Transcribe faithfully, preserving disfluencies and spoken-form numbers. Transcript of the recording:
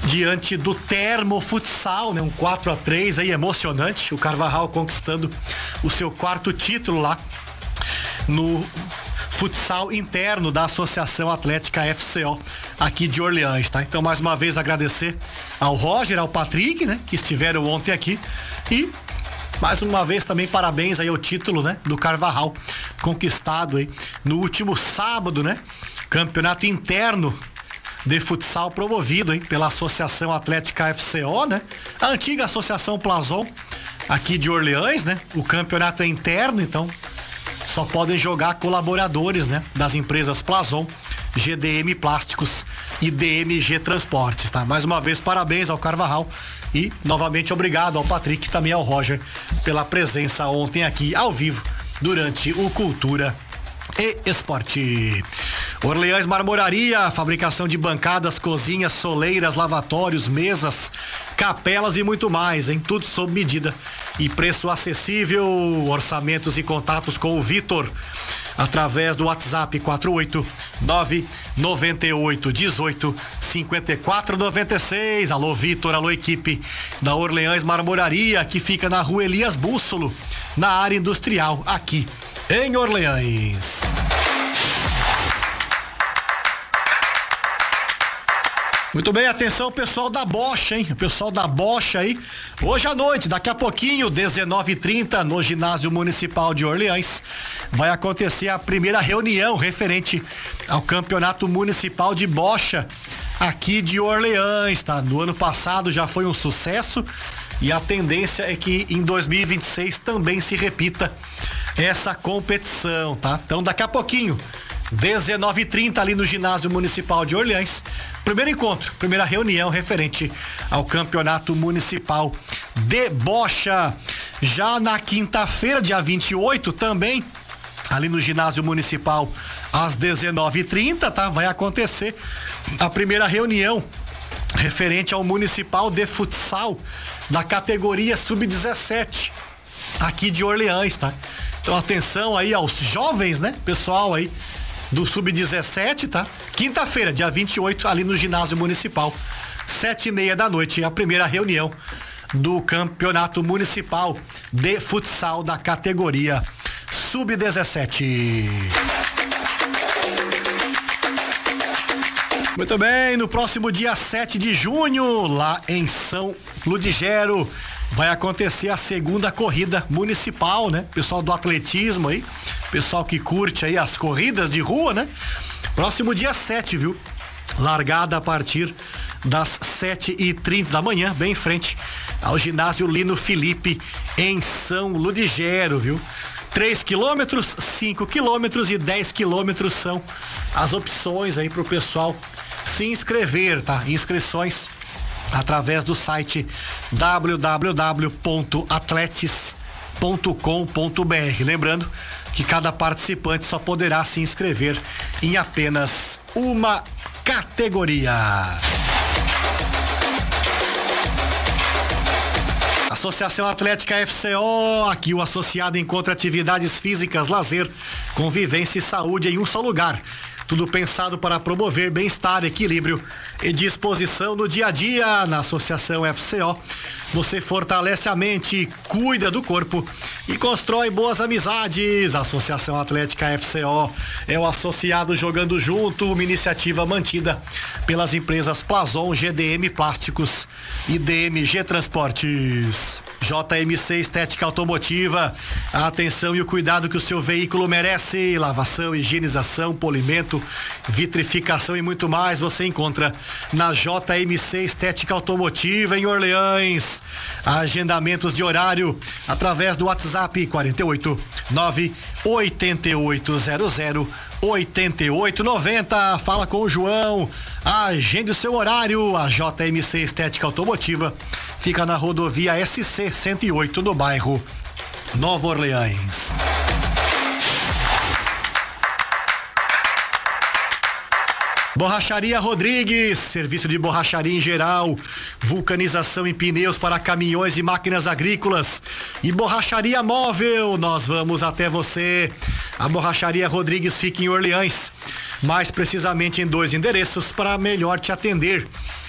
diante do Termo Futsal, né? Um quatro a três aí emocionante. O Carvajal conquistando o seu quarto título lá no futsal interno da Associação Atlética F C O aqui de Orleans, tá? Então, mais uma vez agradecer ao Roger, ao Patrick, né? Que estiveram ontem aqui, e mais uma vez também parabéns aí ao título, né? Do Carvajal, conquistado aí no último sábado, né? Campeonato interno de futsal promovido aí pela Associação Atlética F C O, né? A antiga Associação Plazon aqui de Orleans, né? O campeonato é interno, então só podem jogar colaboradores, né? Das empresas Plazon, G D M Plásticos e D M G Transportes, tá? Mais uma vez, parabéns ao Carvajal e novamente obrigado ao Patrick e também ao Roger pela presença ontem aqui ao vivo durante o Cultura e Esporte. Orleans Marmoraria, fabricação de bancadas, cozinhas, soleiras, lavatórios, mesas, capelas e muito mais, hein? Tudo sob medida e preço acessível. Orçamentos e contatos com o Vitor através do WhatsApp quatro oito nove nove oito um oito cinco quatro nove seis. Alô Vitor, alô equipe da Orleans Marmoraria, que fica na rua Elias Bússolo, na área industrial aqui em Orleans. Muito bem, atenção pessoal da Bocha, hein? O pessoal da Bocha aí, hoje à noite, daqui a pouquinho, dezenove e trinta, no Ginásio Municipal de Orleans, vai acontecer a primeira reunião referente ao Campeonato Municipal de Bocha aqui de Orleans, tá? No ano passado já foi um sucesso e a tendência é que em dois mil e vinte e seis também se repita essa competição, tá? Então daqui a pouquinho, dezenove e trinta ali no Ginásio Municipal de Orleans, primeiro encontro, primeira reunião referente ao Campeonato Municipal de Bocha. Já na quinta-feira, dia vinte e oito, também ali no Ginásio Municipal às dezenove e trinta, tá? Vai acontecer a primeira reunião referente ao Municipal de Futsal da categoria sub dezessete aqui de Orleans, tá? Então atenção aí aos jovens, né? Pessoal aí do sub dezessete, tá? Quinta-feira, dia vinte e oito, ali no Ginásio Municipal, sete e meia da noite, a primeira reunião do Campeonato Municipal de Futsal da categoria sub dezessete. Muito bem, no próximo dia sete de junho, lá em São Ludigero, vai acontecer a segunda corrida municipal, né? Pessoal do atletismo aí, pessoal que curte aí as corridas de rua, né? Próximo dia sete, viu? Largada a partir das sete e trinta da manhã, bem em frente ao ginásio Lino Felipe, em São Ludigero, viu? três quilômetros, cinco quilômetros e dez quilômetros são as opções aí pro pessoal se inscrever, tá? Inscrições através do site w w w ponto atletis ponto com ponto b r. Lembrando que cada participante só poderá se inscrever em apenas uma categoria. Associação Atlética F C O, aqui o associado encontra atividades físicas, lazer, convivência e saúde em um só lugar. Tudo pensado para promover bem-estar, equilíbrio e disposição no dia a dia. Na Associação F C O, você fortalece a mente, cuida do corpo e constrói boas amizades. A Associação Atlética F C O é o associado jogando junto, uma iniciativa mantida pelas empresas Plazon, G D M Plásticos e D M G Transportes. J M C Estética Automotiva, a atenção e o cuidado que o seu veículo merece. Lavação, higienização, polimento, vitrificação e muito mais você encontra na J M C Estética Automotiva em Orleans. Agendamentos de horário através do WhatsApp quatro oito nove oito oito zero zero oito oito nove zero. Fala com o João, agende o seu horário. A J M C Estética Automotiva fica na rodovia S C cento e oito, no bairro Nova Orleans. Borracharia Rodrigues, serviço de borracharia em geral, vulcanização em pneus para caminhões e máquinas agrícolas e borracharia móvel. Nós vamos até você. A Borracharia Rodrigues fica em Orleans, mais precisamente em dois endereços para melhor te atender.